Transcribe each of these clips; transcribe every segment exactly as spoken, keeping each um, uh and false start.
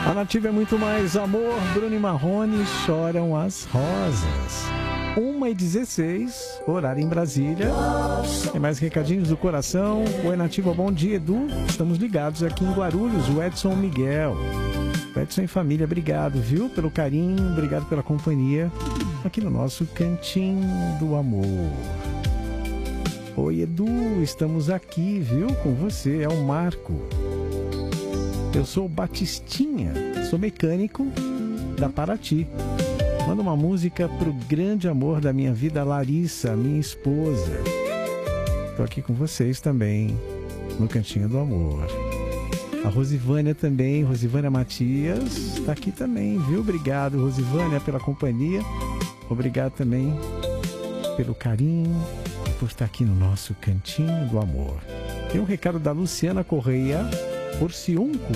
A Nativa é muito mais amor. Bruno e Marrone, choram as rosas. uma e dezesseis, horário em Brasília. Tem mais recadinhos do coração. Oi, Nativa, bom dia, Edu. Estamos ligados aqui em Guarulhos, o Edson Miguel. O Edson e família, obrigado, viu? Pelo carinho, obrigado pela companhia aqui no nosso Cantinho do Amor. Oi, Edu, estamos aqui, viu? Com você, é o Marco. Eu sou o Batistinha, sou mecânico da Paraty. Manda uma música pro grande amor da minha vida, Larissa, minha esposa. Tô aqui com vocês também, no Cantinho do Amor. A Rosivânia também, Rosivânia Matias, tá aqui também, viu? Obrigado, Rosivânia, pela companhia. Obrigado também pelo carinho, por estar aqui no nosso Cantinho do Amor. Tem um recado da Luciana Correia, Porciúnco.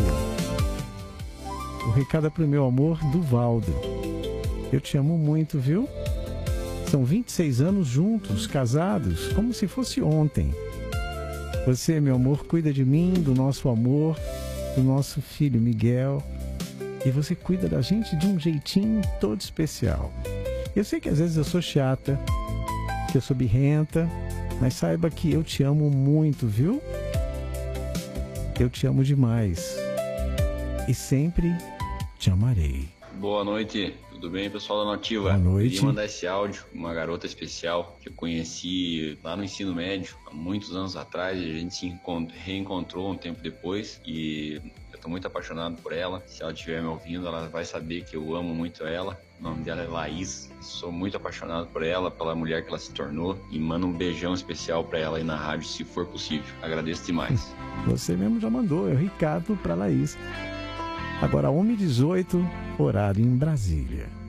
O recado é pro meu amor, Duvaldo. Eu te amo muito, viu? São vinte e seis anos juntos, casados, como se fosse ontem. Você, meu amor, cuida de mim, do nosso amor, do nosso filho Miguel. E você cuida da gente de um jeitinho todo especial. Eu sei que às vezes eu sou chata, que eu sou birrenta, mas saiba que eu te amo muito, viu? Eu te amo demais. E sempre te amarei. Boa noite, tudo bem, pessoal da Nativa? Boa noite. Queria mandar esse áudio, uma garota especial que eu conheci lá no ensino médio, há muitos anos atrás, e a gente se reencontrou um tempo depois, e eu tô muito apaixonado por ela. Se ela estiver me ouvindo, ela vai saber que eu amo muito ela. O nome dela é Laís, sou muito apaixonado por ela, pela mulher que ela se tornou, e mando um beijão especial pra ela aí na rádio, se for possível. Agradeço demais. Você mesmo já mandou, é o Ricardo pra Laís. Agora, uma e dezoito, horário em Brasília.